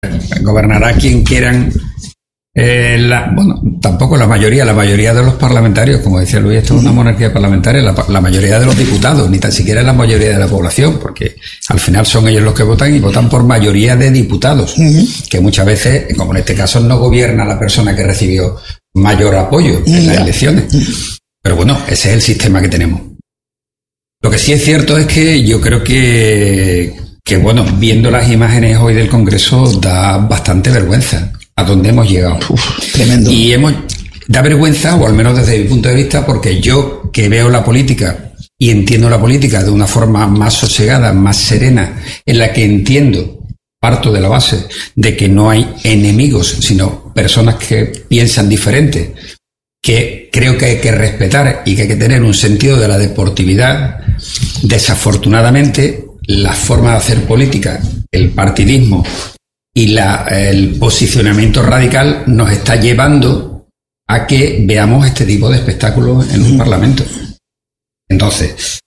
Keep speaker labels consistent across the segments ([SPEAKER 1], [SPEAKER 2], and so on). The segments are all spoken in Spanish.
[SPEAKER 1] gobernará quien quieran. Tampoco la mayoría de los parlamentarios, como decía Luis, esto es una monarquía parlamentaria, la mayoría de los diputados, ni tan siquiera la mayoría de la población, porque al final son ellos los que votan y votan por mayoría de diputados, que muchas veces, como en este caso, no gobierna la persona que recibió mayor apoyo en las elecciones. Pero bueno, ese es el sistema que tenemos. Lo que sí es cierto es que yo creo que bueno, viendo las imágenes hoy del Congreso, da bastante vergüenza a dónde hemos llegado.
[SPEAKER 2] Tremendo.
[SPEAKER 1] Y da vergüenza, o al menos desde mi punto de vista, porque yo que veo la política y entiendo la política de una forma más sosegada, más serena, en la que parto de la base de que no hay enemigos, sino personas que piensan diferente, que creo que hay que respetar y que hay que tener un sentido de la deportividad. Desafortunadamente, la forma de hacer política, el partidismo y el posicionamiento radical nos está llevando a que veamos este tipo de espectáculos en un parlamento. Entonces,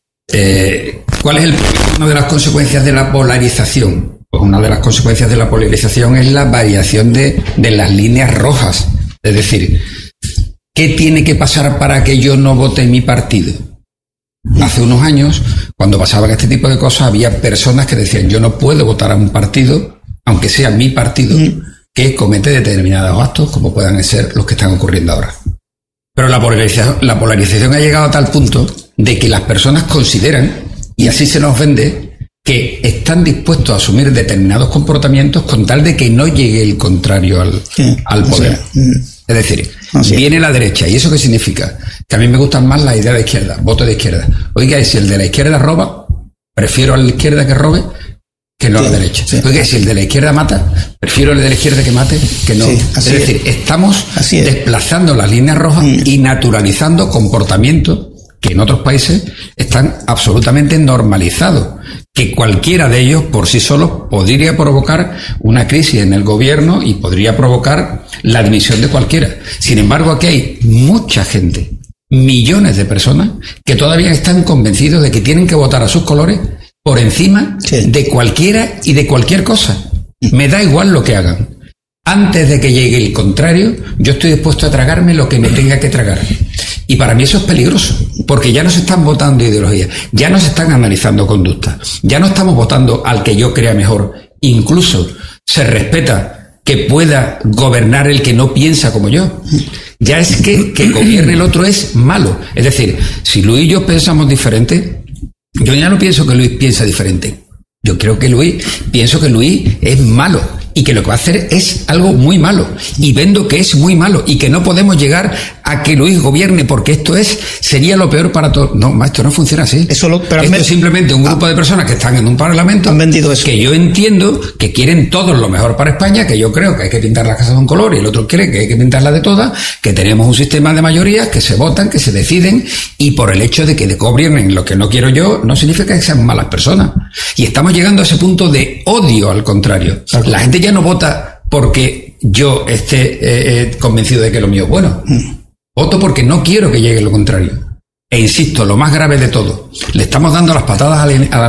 [SPEAKER 1] ¿cuál es una de las consecuencias de la polarización? Pues una de las consecuencias de la polarización es la variación de las líneas rojas. Es decir, ¿qué tiene que pasar para que yo no vote mi partido? Hace unos años, cuando pasaban este tipo de cosas, había personas que decían: yo no puedo votar a un partido, aunque sea mi partido, que comete determinados actos, como puedan ser los que están ocurriendo ahora. Pero la polarización ha llegado a tal punto de que las personas consideran, y así se nos vende, que están dispuestos a asumir determinados comportamientos con tal de que no llegue el contrario al poder. Es decir, viene la derecha. ¿Y eso qué significa? Que a mí me gustan más las ideas de izquierda, voto de izquierda. Oiga, y si el de la izquierda roba, prefiero a la izquierda que robe que no a la derecha. Oiga, si el de la izquierda mata, prefiero el de la izquierda que mate que no. Es decir, estamos desplazando las líneas rojas y naturalizando comportamientos que en otros países están absolutamente normalizados, que cualquiera de ellos por sí solo podría provocar una crisis en el gobierno y podría provocar la dimisión de cualquiera. Sin embargo, aquí hay mucha gente, millones de personas, que todavía están convencidos de que tienen que votar a sus colores por encima de cualquiera y de cualquier cosa. Me da igual lo que hagan. Antes de que llegue el contrario, yo estoy dispuesto a tragarme lo que me tenga que tragar. Y para mí eso es peligroso, porque ya no se están votando ideologías, ya no se están analizando conductas, ya no estamos votando al que yo crea mejor. Incluso se respeta que pueda gobernar el que no piensa como yo. Ya es que gobierne el otro es malo. Es decir, si Luis y yo pensamos diferente, yo ya no pienso que Luis piensa diferente. Yo creo que pienso que Luis es malo y que lo que va a hacer es algo muy malo. Y vendo que es muy malo y que no podemos llegar a que Luis gobierne porque esto sería lo peor para todos. No, esto no funciona así. Esto es simplemente un grupo de personas que están en un parlamento
[SPEAKER 2] han vendido eso.
[SPEAKER 1] Que yo entiendo que quieren todos lo mejor para España, que yo creo que hay que pintar las casas de un color y el otro cree que hay que pintarlas de todas, que tenemos un sistema de mayorías que se votan, que se deciden, y por el hecho de que gobiernen lo que no quiero yo, no significa que sean malas personas. Y estamos llegando a ese punto de odio, al contrario. La gente ya no vota porque yo esté convencido de que lo mío es bueno. Voto porque no quiero que llegue lo contrario. E insisto, lo más grave de todo, le estamos dando las patadas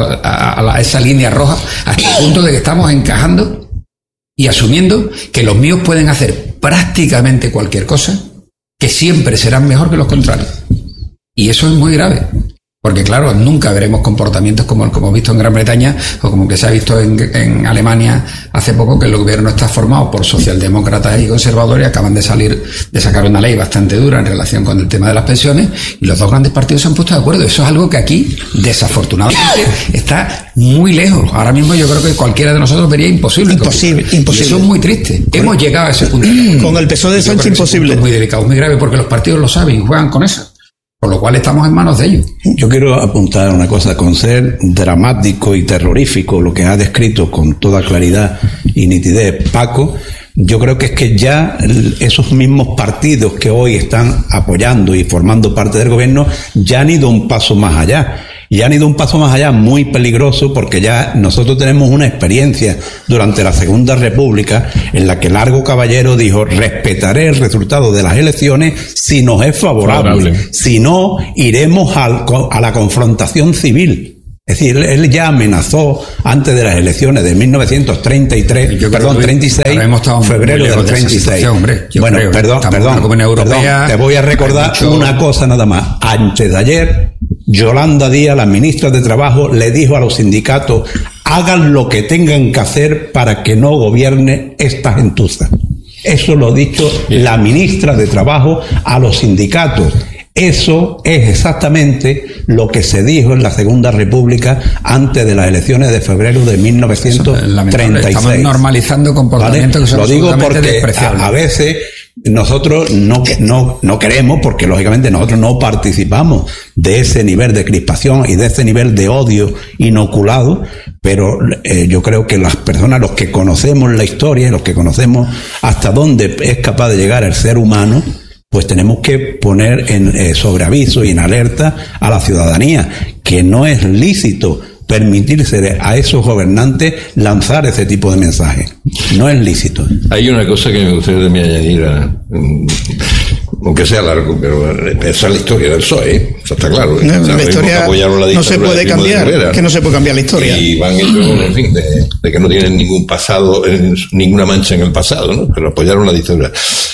[SPEAKER 1] a esa línea roja hasta el punto de que estamos encajando y asumiendo que los míos pueden hacer prácticamente cualquier cosa, que siempre serán mejor que los contrarios. Y eso es muy grave. Porque claro, nunca veremos comportamientos como hemos visto en Gran Bretaña o como que se ha visto en Alemania hace poco, que el gobierno está formado por socialdemócratas y conservadores. Acaban de sacar una ley bastante dura en relación con el tema de las pensiones y los dos grandes partidos se han puesto de acuerdo. Eso es algo que aquí, desafortunadamente, está muy lejos. Ahora mismo yo creo que cualquiera de nosotros vería imposible.
[SPEAKER 2] Imposible.
[SPEAKER 1] Y eso es muy triste. Hemos llegado a ese punto.
[SPEAKER 2] Con el PSOE de Sánchez imposible.
[SPEAKER 1] Es muy delicado, muy grave, porque los partidos lo saben y juegan con eso. Por lo cual estamos en manos de ellos.
[SPEAKER 3] Yo quiero apuntar una cosa: con ser dramático y terrorífico lo que ha descrito con toda claridad y nitidez Paco, yo creo que es que ya esos mismos partidos que hoy están apoyando y formando parte del gobierno ya han ido un paso más allá. Y han ido un paso más allá muy peligroso, porque ya nosotros tenemos una experiencia durante la Segunda República en la que Largo Caballero dijo: respetaré el resultado de las elecciones si nos es favorable. Si no, iremos a la confrontación civil. Es decir, él ya amenazó antes de las elecciones de 1933, perdón, 36, febrero del 36. Bueno, perdón, te voy a recordar una cosa nada más. Antes de ayer, Yolanda Díaz, la ministra de Trabajo, le dijo a los sindicatos: hagan lo que tengan que hacer para que no gobierne esta gentuza. Eso lo ha dicho la ministra de Trabajo a los sindicatos. Eso es exactamente lo que se dijo en la Segunda República antes de las elecciones de febrero de 1936.
[SPEAKER 1] Estamos normalizando comportamientos, ¿vale? Que son absolutamente despreciables.
[SPEAKER 3] A veces nosotros no queremos, porque lógicamente nosotros no participamos de ese nivel de crispación y de ese nivel de odio inoculado, pero yo creo que las personas, los que conocemos la historia, los que conocemos hasta dónde es capaz de llegar el ser humano, pues tenemos que poner en sobreaviso y en alerta a la ciudadanía que no es lícito permitirse a esos gobernantes lanzar ese tipo de mensajes. No es lícito.
[SPEAKER 4] Hay una cosa que me gustaría también añadir, aunque sea largo, pero esa es la historia del PSOE, eso está claro.
[SPEAKER 2] La historia no se puede cambiar, que no se puede cambiar la historia.
[SPEAKER 4] Y van ellos, en fin, de que no tienen ningún pasado, ninguna mancha en el pasado, ¿no? Pero apoyaron la dictadura.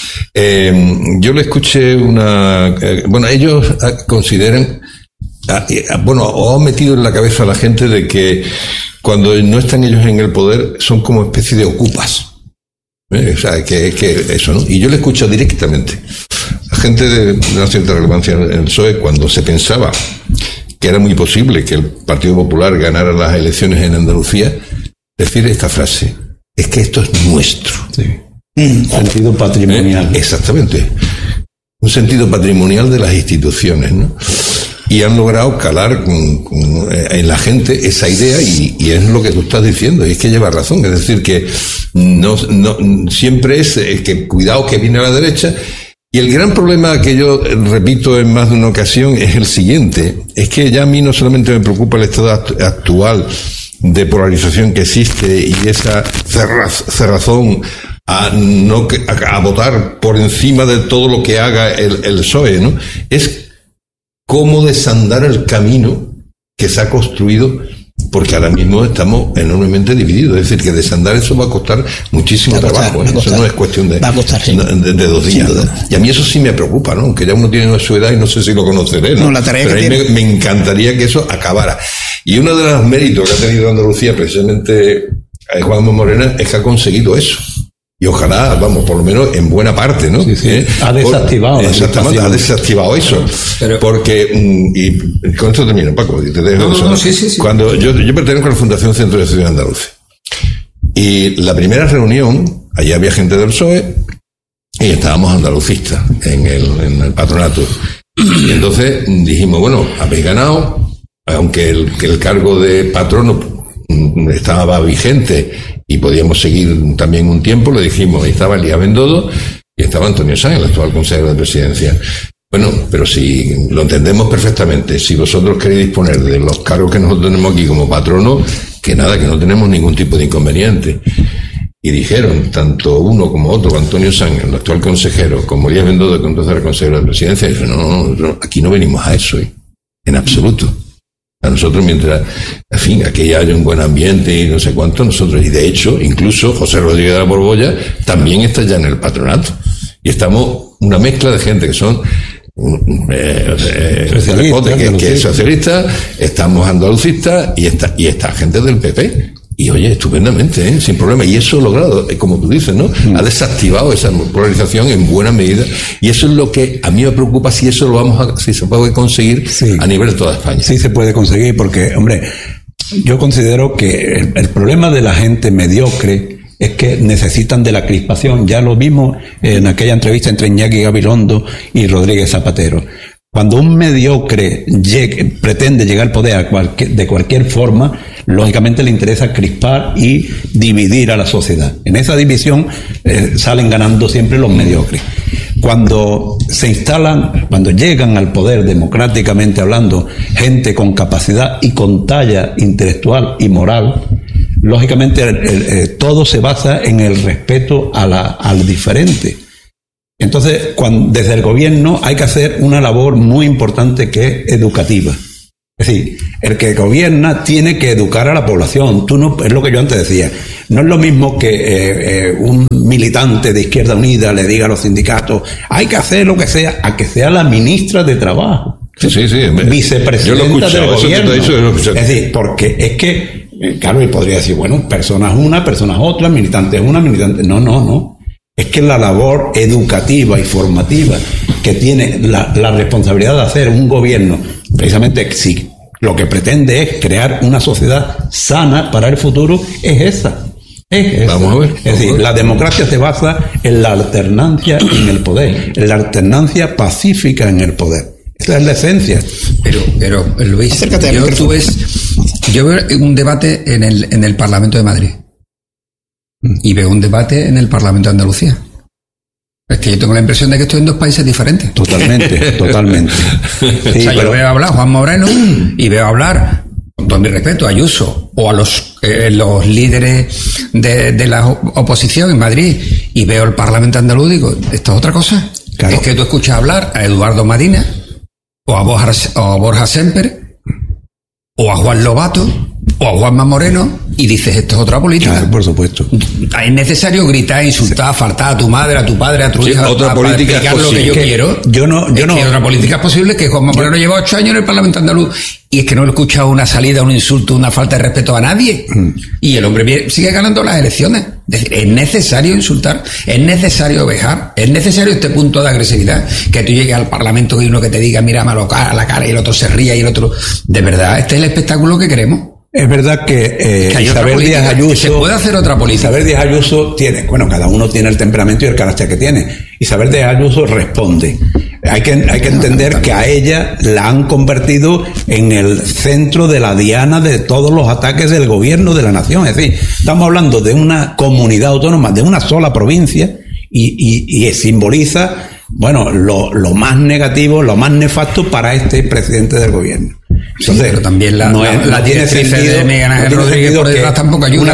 [SPEAKER 4] Yo le escuché ellos consideran, o han metido en la cabeza a la gente de que cuando no están ellos en el poder son como especie de ocupas. O sea, que eso, ¿no? Y yo le escucho directamente. La gente de una cierta relevancia en el PSOE, cuando se pensaba que era muy posible que el Partido Popular ganara las elecciones en Andalucía, decir esta frase: es que esto es nuestro.
[SPEAKER 3] Sí. Sentido patrimonial.
[SPEAKER 4] Exactamente. Un sentido patrimonial de las instituciones, ¿no? Y han logrado calar en la gente esa idea, y es lo que tú estás diciendo, y es que lleva razón. Es decir, que no siempre es que cuidado que viene a la derecha. Y el gran problema que yo repito en más de una ocasión es el siguiente: es que ya a mí no solamente me preocupa el estado actual de polarización que existe y esa cerrazón a votar por encima de todo lo que haga el PSOE, ¿no? Es cómo desandar el camino que se ha construido, porque ahora mismo estamos enormemente divididos. Es decir, que desandar eso va a costar muchísimo trabajo. Eso no es cuestión de 2 días, ¿no? Y a mí eso sí me preocupa, ¿no? Aunque ya uno tiene su edad y no sé si lo conoceré, ¿no?
[SPEAKER 2] La tarea
[SPEAKER 4] pero
[SPEAKER 2] que
[SPEAKER 4] a mí
[SPEAKER 2] tiene...
[SPEAKER 4] me encantaría que eso acabara. Y uno de los méritos que ha tenido Andalucía, precisamente Juanma Morena, es que ha conseguido eso. Y ojalá, por lo menos en buena parte, ¿no?
[SPEAKER 3] Sí. Ha desactivado.
[SPEAKER 4] Exactamente, ha desactivado eso. Pero, porque, y con esto termino, Paco, y te dejo eso.
[SPEAKER 1] Sí.
[SPEAKER 4] Cuando yo pertenezco a la Fundación Centro de Estudios Andaluces. Y la primera reunión, allí había gente del PSOE, y estábamos andalucistas en el patronato. Y entonces dijimos, bueno, habéis ganado, aunque el cargo de patrono estaba vigente y podíamos seguir también un tiempo, le dijimos, ahí estaba Elías Bendodo y estaba Antonio Sanz, el actual consejero de presidencia. Bueno, pero si lo entendemos perfectamente, si vosotros queréis disponer de los cargos que nosotros tenemos aquí como patrono, que nada, que no tenemos ningún tipo de inconveniente. Y dijeron, tanto uno como otro, Antonio Sanz, el actual consejero, como Elías Bendodo, que entonces era consejero de presidencia, dijeron, no, aquí no venimos a eso, en absoluto. A nosotros, mientras, en fin, aquí haya un buen ambiente y no sé cuánto, nosotros, y de hecho, incluso José Rodríguez de la Borbolla también está ya en el patronato. Y estamos una mezcla de gente que son que es socialista, estamos andalucistas y está gente del PP. Y oye, estupendamente, sin problema. Y eso ha logrado, como tú dices, ¿no? Ha desactivado esa polarización en buena medida. Y eso es lo que a mí me preocupa, si eso si se puede conseguir a nivel de toda España.
[SPEAKER 3] Sí se puede conseguir, porque, hombre, yo considero que el problema de la gente mediocre es que necesitan de la crispación. Ya lo vimos en aquella entrevista entre Iñaki Gabilondo y Rodríguez Zapatero. Cuando un mediocre pretende llegar al poder de cualquier forma, lógicamente le interesa crispar y dividir a la sociedad. En esa división salen ganando siempre los mediocres. Cuando se instalan, cuando llegan al poder democráticamente hablando, gente con capacidad y con talla intelectual y moral, lógicamente todo se basa en el respeto al diferente. Entonces, desde el gobierno hay que hacer una labor muy importante que es educativa. Es decir, el que gobierna tiene que educar a la población. Es lo que yo antes decía. No es lo mismo que un militante de Izquierda Unida le diga a los sindicatos, hay que hacer lo que sea, a que sea la ministra de Trabajo.
[SPEAKER 4] Sí.
[SPEAKER 3] Vicepresidenta del gobierno. Es decir, porque es que, claro, y podría decir, bueno, personas una, personas otra, militantes una, militantes... No. Es que la labor educativa y formativa que tiene la responsabilidad de hacer un gobierno, precisamente si lo que pretende es crear una sociedad sana para el futuro, es esa.
[SPEAKER 4] Vamos a ver.
[SPEAKER 3] Es decir, la democracia se basa en la alternancia en el poder, en la alternancia pacífica en el poder. Esa es la esencia.
[SPEAKER 1] Pero Luis, yo veo un debate en el Parlamento de Madrid y veo un debate en el Parlamento de Andalucía. Es que yo tengo la impresión de que estoy en dos países diferentes.
[SPEAKER 3] Totalmente. Sí,
[SPEAKER 1] yo veo hablar a Juan Moreno y veo hablar, con todo mi respeto, a Ayuso o a los líderes de la oposición en Madrid, y veo el Parlamento andaluz y digo, esto es otra cosa. Claro. Es que tú escuchas hablar a Eduardo Madina o a Borja Semper o a Juan Lobato o a Juanma Moreno y dices, esto es otra política.
[SPEAKER 3] Claro, por supuesto.
[SPEAKER 1] Es necesario gritar, insultar, faltar a tu madre, a tu padre, a tu hija,
[SPEAKER 4] otra política
[SPEAKER 1] explicar lo que yo quiero.
[SPEAKER 3] Yo no.
[SPEAKER 1] Otra política es posible, que Juanma Moreno lleva 8 años en el Parlamento andaluz y es que no he escuchado una salida, un insulto, una falta de respeto a nadie. Y el hombre sigue ganando las elecciones. Es decir, es necesario insultar, es necesario vejar, es necesario este punto de agresividad, que tú llegues al Parlamento y uno que te diga, mírame a la cara, y el otro se ría y el otro... De verdad, este es el espectáculo que queremos.
[SPEAKER 3] Es verdad que Isabel Díaz Ayuso...
[SPEAKER 1] Se puede hacer otra política.
[SPEAKER 3] Isabel Díaz Ayuso tiene... Bueno, cada uno tiene el temperamento y el carácter que tiene. Isabel Díaz Ayuso responde. Hay que entender que a ella la han convertido en el centro de la diana de todos los ataques del gobierno de la nación. Es decir, estamos hablando de una comunidad autónoma, de una sola provincia, y simboliza, bueno, lo más negativo, lo más nefasto para este presidente del gobierno. Entonces,
[SPEAKER 1] pero también la directriz de Miguel Ángel Rodríguez por detrás tampoco ayuda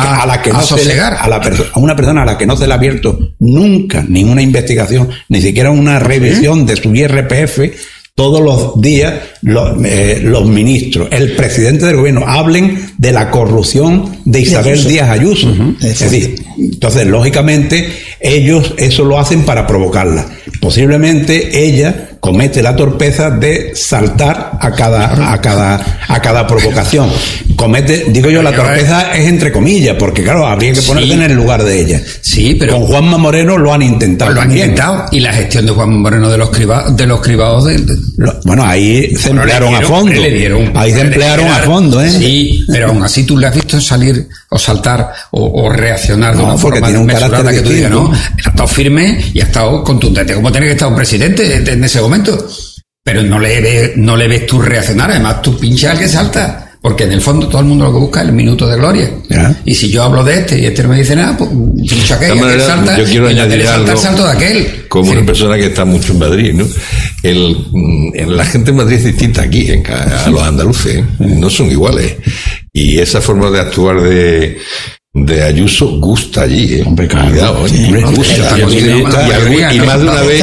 [SPEAKER 3] a una persona a la que no se le ha abierto nunca ninguna investigación, ni siquiera una revisión de su IRPF. Todos los días los ministros, el presidente del gobierno, hablen de la corrupción de Isabel Díaz Ayuso. Es decir, entonces, lógicamente, ellos eso lo hacen para provocarla. Posiblemente ella comete la torpeza de saltar a cada provocación. La torpeza es entre comillas, porque claro, habría que ponerse en el lugar de ella.
[SPEAKER 1] Sí, pero
[SPEAKER 3] con Juanma Moreno lo han intentado.
[SPEAKER 1] Y la gestión de Juanma Moreno de los cribados
[SPEAKER 3] bueno, ahí se emplearon a fondo. Ahí se emplearon a fondo, ¿eh?
[SPEAKER 1] Sí, pero aún así tú le has visto salir o saltar o reaccionar de una forma mesurada, que tú digas, no, ha estado firme y ha estado contundente, como tiene que estar un presidente en ese momento. Pero no le ves tú reaccionar, además tú pinchas al que salta. Porque en el fondo todo el mundo lo que busca es el minuto de gloria. Y si yo hablo de este y este no me dice nada, pues pincho aquel, aquel salta,
[SPEAKER 4] yo quiero añadir algo,
[SPEAKER 1] salto de aquel.
[SPEAKER 4] Como una persona que está mucho en Madrid, ¿no? La gente en Madrid es distinta aquí, a los andaluces, no son iguales. Y esa forma de actuar de Ayuso gusta allí,
[SPEAKER 3] Hombre, cuidado,
[SPEAKER 4] gusta. Y más de una vez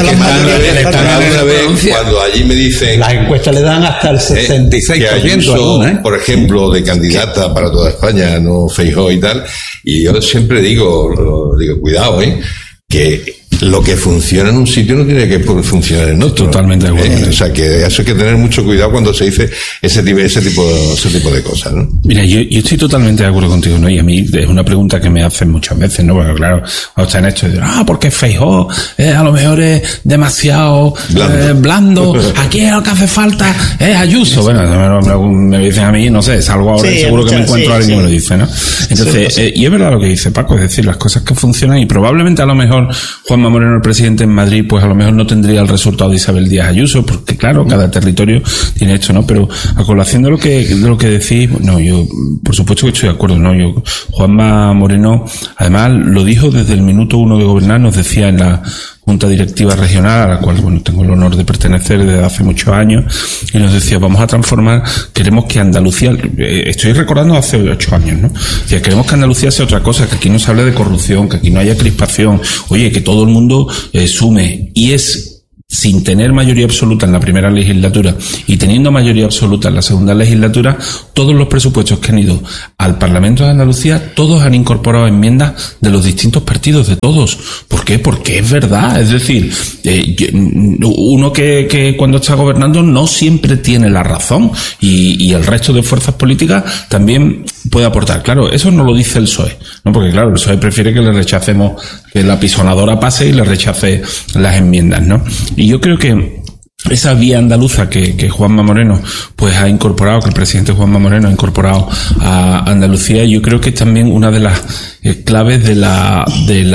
[SPEAKER 4] cuando allí me dicen...
[SPEAKER 3] Las encuestas le dan hasta el 66%.
[SPEAKER 4] Que Ayuso, por ejemplo, de candidata para toda España, no Feijóo y tal, y yo siempre digo, cuidado, que lo que funciona en un sitio no tiene que funcionar en otro.
[SPEAKER 3] Totalmente de acuerdo.
[SPEAKER 4] O sea, que eso hay que tener mucho cuidado cuando se dice ese tipo de cosas, ¿no?
[SPEAKER 5] Mira, yo estoy totalmente de acuerdo contigo, ¿no? Y a mí es una pregunta que me hacen muchas veces, ¿no? Porque claro, cuando están en esto, dicen, porque Feijóo a lo mejor es demasiado blando. Aquí lo que hace falta es Ayuso. Bueno, me dicen a mí, no sé, salgo ahora y seguro que me encuentro a alguien que me lo dice, ¿no? Entonces, y es verdad lo que dice Paco, es decir, las cosas que funcionan, y probablemente a lo mejor Juanma Moreno, el presidente en Madrid, pues a lo mejor no tendría el resultado de Isabel Díaz Ayuso, porque claro, cada territorio tiene esto, ¿no? Pero a colación de lo que decís, no, yo por supuesto que estoy de acuerdo, ¿no? Juanma Moreno, además lo dijo desde el minuto 1 de gobernar, nos decía en la Junta Directiva Regional, a la cual, bueno, tengo el honor de pertenecer desde hace muchos años, y nos decía, vamos a transformar, queremos que Andalucía, estoy recordando hace 8 años, ¿no? Decía, queremos que Andalucía sea otra cosa, que aquí no se hable de corrupción, que aquí no haya crispación, oye, que todo el mundo sume, y es sin tener mayoría absoluta en la primera legislatura y teniendo mayoría absoluta en la segunda legislatura, todos los presupuestos que han ido al Parlamento de Andalucía, todos han incorporado enmiendas de los distintos partidos, de todos. ¿Por qué? Porque es verdad. Es decir, uno que cuando está gobernando no siempre tiene la razón y el resto de fuerzas políticas también puede aportar. Claro, eso no lo dice el PSOE, ¿no? Porque claro, el PSOE prefiere que le rechacemos, que la pisonadora pase y le rechace las enmiendas, ¿no? Y yo creo que esa vía andaluza que Juanma Moreno pues ha incorporado, que el presidente Juanma Moreno ha incorporado a Andalucía, yo creo que es también una de las claves de la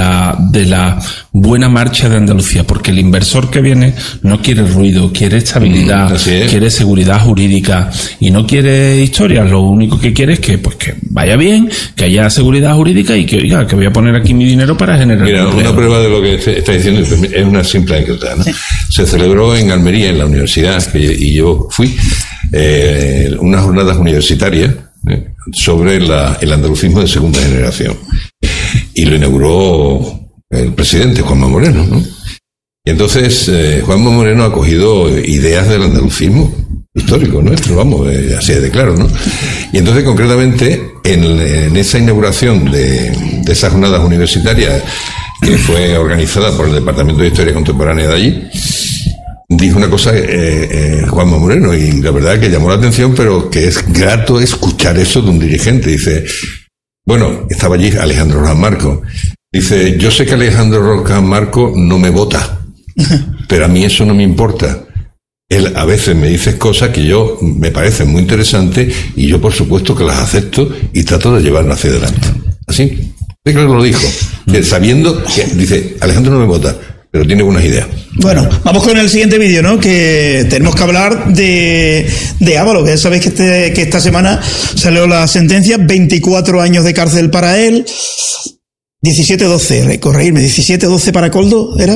[SPEAKER 5] buena marcha de Andalucía, porque el inversor que viene no quiere ruido, quiere estabilidad, quiere seguridad jurídica y no quiere historias. Lo único que quiere es que vaya bien, que haya seguridad jurídica y que voy a poner aquí mi dinero para generar empleo.
[SPEAKER 4] Una prueba de lo que está diciendo es una simple anécdota, ¿no? Sí. Se celebró en Almería, en la universidad, y yo fui, unas jornadas universitarias sobre el andalucismo de segunda generación, y lo inauguró el presidente Juanma Moreno, ¿no? Y entonces Juanma Moreno ha cogido ideas del andalucismo histórico nuestro, vamos, así de claro, ¿no? Y entonces concretamente en esa inauguración de esas jornadas universitarias, que fue organizada por el Departamento de Historia Contemporánea de allí, dijo una cosa Juanma Moreno, y la verdad que llamó la atención, pero que es grato escuchar eso de un dirigente. Dice, bueno, estaba allí Alejandro Rojas Marco. Dice, yo sé que Alejandro Rojas Marco no me vota, pero a mí eso no me importa. Él a veces me dice cosas que me parecen muy interesantes y yo por supuesto que las acepto y trato de llevarlas hacia adelante. Así, creo que lo dijo, sabiendo que, dice, Alejandro no me vota, pero tiene buenas ideas.
[SPEAKER 2] Bueno, vamos con el siguiente vídeo, ¿no? Que tenemos que hablar de Ábalos, que ya sabéis que esta semana salió la sentencia, 24 años de cárcel para él, 17-12, corregirme, 17-12 para Coldo, ¿era?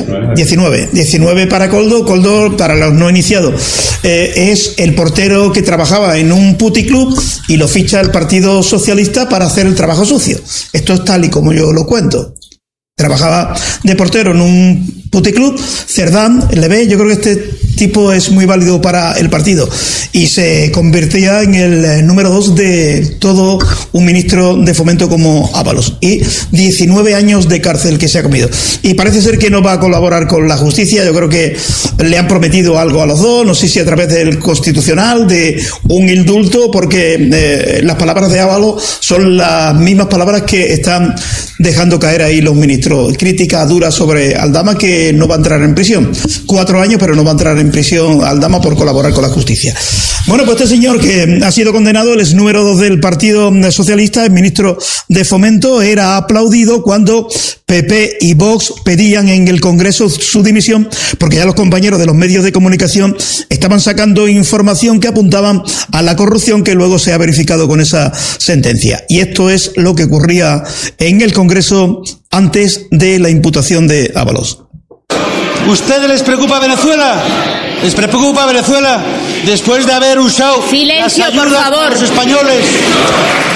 [SPEAKER 2] 19 para Coldo. Coldo, para los no iniciados, es el portero que trabajaba en un puticlub y lo ficha el Partido Socialista para hacer el trabajo sucio. Esto es tal y como yo lo cuento. Trabajaba de portero en un puticlub, Cerdán, le ve, yo creo que este tipo es muy válido para el partido, y se convertía en el número 2 de todo un ministro de Fomento como Ábalos, y 19 años de cárcel que se ha comido, y parece ser que no va a colaborar con la justicia. Yo creo que le han prometido algo a los dos, no sé si a través del Constitucional, de un indulto, porque las palabras de Ábalos son las mismas palabras que están dejando caer ahí los ministros. Crítica dura sobre Aldama, que no va a entrar en prisión. 4 años, pero no va a entrar en prisión Aldama por colaborar con la justicia. Bueno, pues este señor que ha sido condenado, él es número 2 del Partido Socialista, el ministro de Fomento, era aplaudido cuando PP y Vox pedían en el Congreso su dimisión, porque ya los compañeros de los medios de comunicación estaban sacando información que apuntaban a la corrupción que luego se ha verificado con esa sentencia. Y esto es lo que ocurría en el Congreso antes de la imputación de Ábalos.
[SPEAKER 6] ¿Ustedes les preocupa Venezuela? ¿Les preocupa Venezuela? Después de haber usado
[SPEAKER 7] silencio,
[SPEAKER 6] las ayudas
[SPEAKER 7] por favor,
[SPEAKER 6] a los españoles.